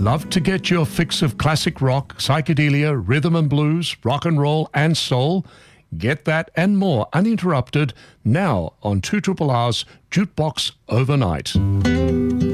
Love to get your fix of classic rock, psychedelia, rhythm and blues, rock and roll and soul? Get that and more uninterrupted now on 2RRR's Jukebox Overnight.